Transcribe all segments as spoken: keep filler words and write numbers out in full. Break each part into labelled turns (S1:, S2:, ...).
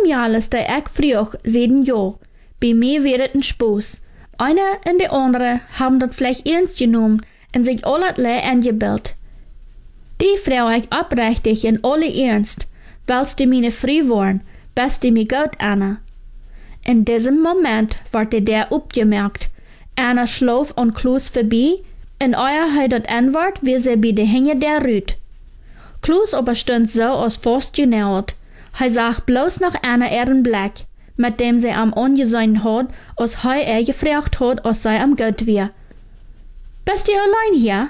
S1: dem Jahres der ich früher sieben Jahr. Bei mir wäre es ein Spaß. Einer und der andere haben das vielleicht ernst genommen und sich allerlei angebildet. Die Frau ich abrechtig in alle Ernst, weil's die meine Frau waren, bis die mir gut Anna. In diesem Moment wurde der abgemerkt. Anna schlaf an Klaus vorbei, und euer hat das Antwort, wie sie bei der Hänge der Rüt. Klaus aber stund so als fast genauert. Er sah bloß noch Anna ihren Blick, mit dem sie am angesehen hat, als er er gefragt hat, als sei am gut wär. Bist du allein hier?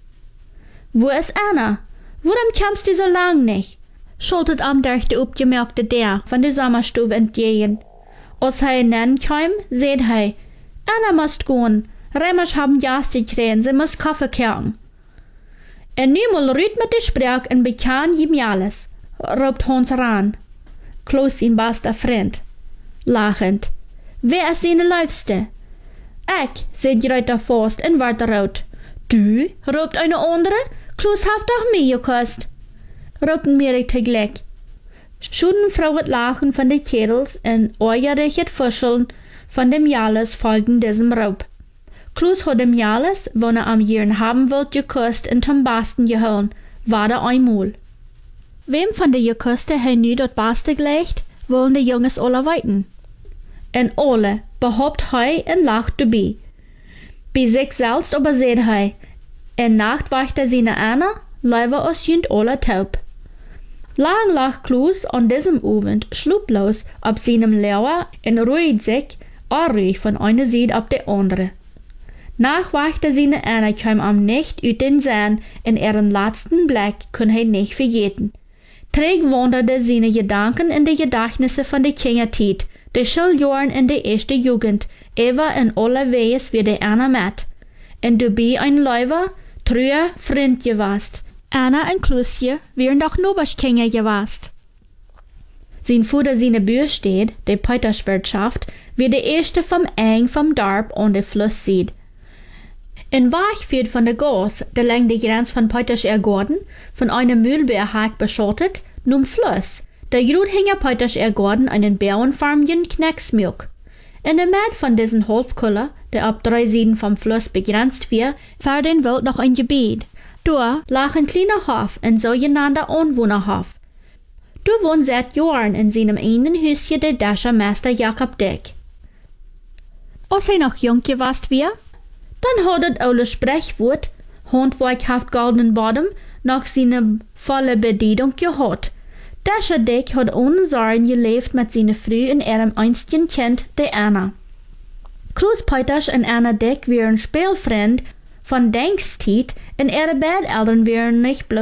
S1: Wo ist Anna? Warum kommst du so lang nicht? Schultet am durch die abgemerkte der von der Sommerstube entgegen. Als er nennen kam, seht er, Anna muss gehen. Remmers haben Jas gekriegt, sie muss Kaffee kochen. En nu mal rüt mit der Sprach en bekan ihm alles, roept Hans ran. Klaus sein bester Freund. Lachend. Wer ist seine Liebste? Ich, sagt Reuter Forst en ward rot. Du, roept eine andere, Klaus hat doch mir gekostet. Roepten mir tegelijk. Schuden Frau het Lachen von den Kerels en oeierig het Fuscheln von dem Jales folgten diesem Raub. Klaus hat dem Jales, wenn er am Jahren haben wollte, geküsst und zum Basten gehauen, war da einmal. Wem von der Geküsste er nu dort Baste gelegt, wollen die Jungs alle weiten. En alle behaupt er und lacht dabei. Bei sich selbst aber seht er, en Nacht wacht er seine Anna, leider aus jünd alle taub. Lang lag Klaus an diesem Abend schluplos auf seinem Lauer und ruhig sich, ruhig von einer Seite ab der andere. Nachwachte seine Anna kam am nicht uit den Sinn, in ihren letzten Blick konnte er nicht vergeten. Träg wanderte seine Gedanken in die Gedächtnisse von der Kindertit, der Schuljahren in der ersten Jugend, Eva in aller Weis wie der Anna mit. Und du bist ein Leiber, treuer Freund gewast. Anna und Klausje wären doch Noberskinder gewast. Sein Vater seine Bühr steht, der Peterswirtschaft, wie der erste vom Eng vom Dorf an der Fluss sieht. In Weichfeld von der Gas, der lang die Grenze von Petersergorden, von einem Mühlbeerhack beschottet, nun Fluss, der Gruthinger Petersergorden einen Bauernfarmchen Knecksmilk. In der Mitte von diesen Halfkuller, der ab drei Seiten vom Fluss begrenzt wird, war den Welt noch ein Gebiet. Da lag ein kleiner Hof, ein sogenannter Anwohnerhof. Da wohnt seit Jahren in seinem einen Häuschen der Daschermeister Jakob Dick. Als er noch jung gewesen war, dann hat das alte Sprichwort, Handwerk haft goldenen Boden, nach seiner volle Bedienung gehabt. Dascher Dick hat ohne Sorgen gelebt mit seiner Frau und ihrem einzigen Kind, der Anna. Klaus Peters und Anna Dick waren Spielfreund von Denkstiet und ihre beiden Eltern waren nicht bloß